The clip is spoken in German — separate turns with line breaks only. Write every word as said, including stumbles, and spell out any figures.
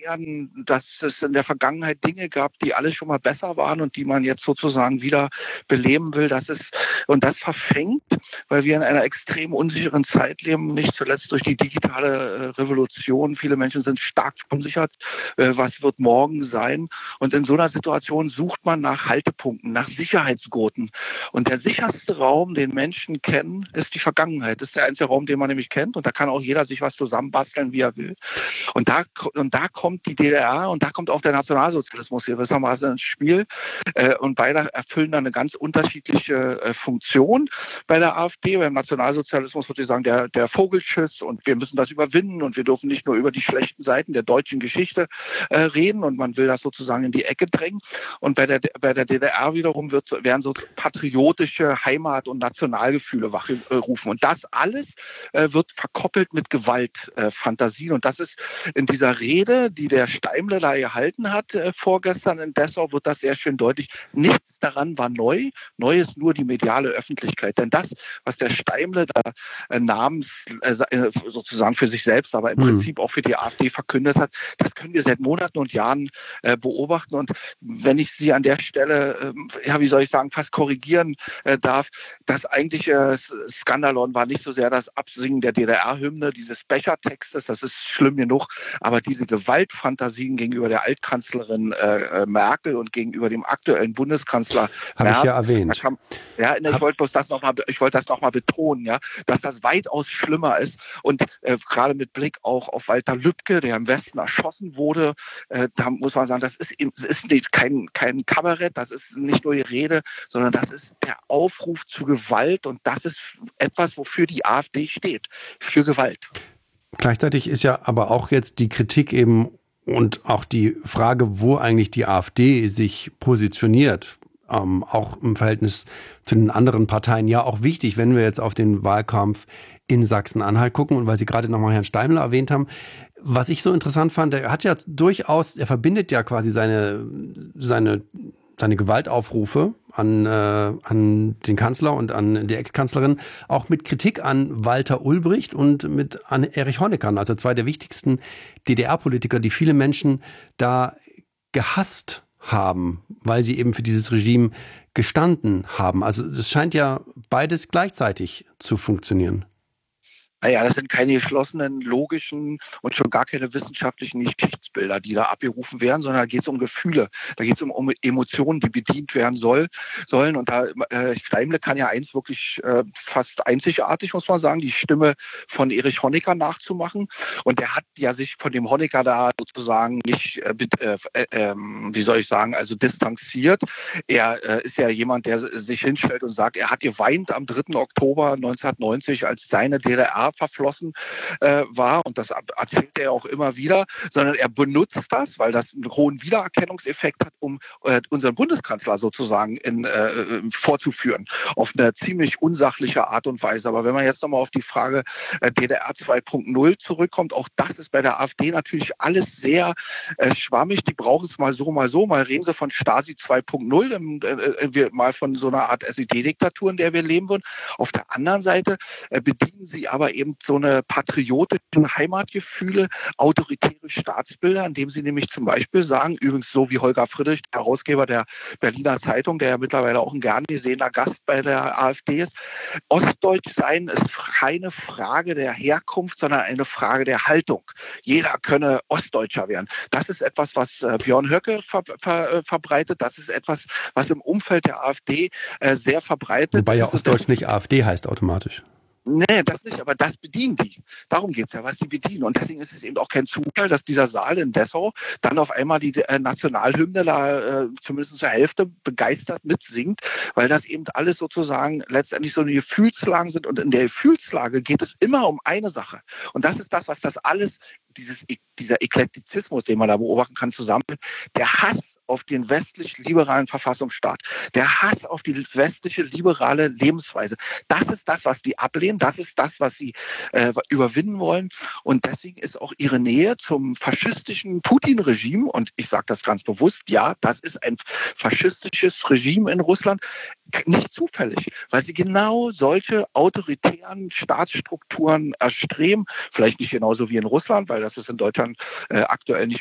erklären, dass es in der Vergangenheit Dinge gab, die alle schon mal besser waren und die man jetzt sozusagen wieder beleben will. Das ist, und das verfängt, weil wir in einer extrem unsicheren Zeit leben, nicht zuletzt durch die digitale Revolution. Viele Menschen sind stark verunsichert. Was wird morgen sein? Und in so einer Situation sucht man nach Haltepunkten, nach Sicherheitsgurten. Und der sicherste Raum, den Menschen kennen, ist die Vergangenheit. Das ist der einzige Raum, den man nämlich kennt. Und da kann auch jeder sich was zusammenbasteln, wie er will. Und da, und da kommt die D D R und da kommt auch der Nationalsozialismus gewissermaßen ins Spiel. Und beide erfüllen dann eine ganz unterschiedliche Funktion bei der AfD. Beim Nationalsozialismus würde ich sagen, der, der Vogelschiss und wir müssen das überwinden und wir dürfen nicht nur über die schlechten Seiten der deutschen Geschichte äh, reden und man will das sozusagen in die Ecke drängen. Und bei der, bei der D D R wiederum wird, werden so patriotische Heimat- und Nationalgefühle wachrufen. Und das alles äh, wird verkoppelt mit Gewaltfantasien. Äh, und das ist in dieser Rede, die der Steimle da gehalten hat äh, vorgestern in Dessau, wird das sehr schön deutlich. Nichts daran war neu. Neu ist nur die mediale Öffentlichkeit. Denn das, was der Steimle da äh, namens äh, sozusagen für sich selbst, aber im mhm. Prinzip auch für die AfD verkündet hat, das können wir seit Monaten und Jahren äh, beobachten. Und wenn ich Sie an der Stelle, äh, ja, wie soll ich sagen, fast korrigieren äh, darf, das eigentliche äh, Skandalon war nicht so sehr das Absingen der D D R-Hymne, dieses Bechertextes, das ist schlimm genug, aber diese Gewaltfantasien gegenüber der Altkanzlerin äh, Merkel und gegenüber dem aktuellen Bundeskanzler
Habe
Merz,
ich ja erwähnt.
Kam, ja, ich wollte bloß das noch mal, ich wollte das noch mal betonen, ja, dass das weitaus schlimmer ist und äh, gerade mit Blick auch auf Walter Lübcke, der im Westen erschossen wurde, äh, da muss man sagen, das ist, das ist nicht, kein, kein Kabarett, das ist nicht nur die Rede, sondern das ist der Aufruf zu Gewalt und das ist etwas, wofür die AfD steht, für Gewalt.
Gleichzeitig ist ja aber auch jetzt die Kritik eben und auch die Frage, wo eigentlich die AfD sich positioniert, ähm, auch im Verhältnis zu den anderen Parteien, ja auch wichtig, wenn wir jetzt auf den Wahlkampf in Sachsen-Anhalt gucken. Und weil Sie gerade nochmal Herrn Steimle erwähnt haben, was ich so interessant fand, er hat ja durchaus, er verbindet ja quasi seine, seine, seine Gewaltaufrufe an, äh, an den Kanzler und an die Ex-Kanzlerin auch mit Kritik an Walter Ulbricht und mit an Erich Honecker, also zwei der wichtigsten D D R-Politiker, die viele Menschen da gehasst haben, weil sie eben für dieses Regime gestanden haben. Also es scheint ja beides gleichzeitig zu funktionieren.
Naja, das sind keine geschlossenen, logischen und schon gar keine wissenschaftlichen Geschichtsbilder, die da abgerufen werden, sondern da geht es um Gefühle, da geht es um, um Emotionen, die bedient werden soll, sollen. Und da äh, Steimle kann ja eins wirklich äh, fast einzigartig, muss man sagen, die Stimme von Erich Honecker nachzumachen. Und der hat ja sich von dem Honecker da sozusagen nicht, äh, äh, äh, wie soll ich sagen, also distanziert. Er äh, ist ja jemand, der sich hinstellt und sagt, er hat geweint am dritten Oktober neunzehnhundertneunzig, als seine D D R verflossen äh, war und das erzählt er auch immer wieder, sondern er benutzt das, weil das einen hohen Wiedererkennungseffekt hat, um äh, unseren Bundeskanzler sozusagen in, äh, vorzuführen, auf eine ziemlich unsachliche Art und Weise. Aber wenn man jetzt nochmal auf die Frage äh, D D R zwei Punkt null zurückkommt, auch das ist bei der AfD natürlich alles sehr äh, schwammig, die brauchen es mal so, mal so, mal reden sie von Stasi zwei Punkt null, äh, äh, mal von so einer Art S E D-Diktatur, in der wir leben würden. Auf der anderen Seite äh, bedienen sie aber eben so eine patriotischen Heimatgefühle, autoritäre Staatsbilder, indem sie nämlich zum Beispiel sagen, übrigens so wie Holger Friedrich, der Herausgeber der Berliner Zeitung, der ja mittlerweile auch ein gern gesehener Gast bei der AfD ist, Ostdeutsch sein ist keine Frage der Herkunft, sondern eine Frage der Haltung. Jeder könne Ostdeutscher werden. Das ist etwas, was äh, Björn Höcke ver ver äh, verbreitet, das ist etwas, was im Umfeld der AfD äh, sehr verbreitet ist.
Wobei ja Ostdeutsch nicht AfD heißt automatisch.
Nee, das nicht, aber das bedienen die. Darum geht's ja, was die bedienen. Und deswegen ist es eben auch kein Zufall, dass dieser Saal in Dessau dann auf einmal die äh, Nationalhymne da äh, zumindest zur Hälfte begeistert mitsingt, weil das eben alles sozusagen letztendlich so eine Gefühlslagen sind. Und in der Gefühlslage geht es immer um eine Sache. Und das ist das, was das alles, dieses, dieser Eklektizismus, den man da beobachten kann, zusammen, der Hass auf den westlich-liberalen Verfassungsstaat, der Hass auf die westliche liberale Lebensweise. Das ist das, was die ablehnen, das ist das, was sie äh, überwinden wollen. Und deswegen ist auch ihre Nähe zum faschistischen Putin-Regime, und ich sage das ganz bewusst, ja, das ist ein faschistisches Regime in Russland, nicht zufällig, weil sie genau solche autoritären Staatsstrukturen erstreben, vielleicht nicht genauso wie in Russland, weil das ist in Deutschland äh, aktuell nicht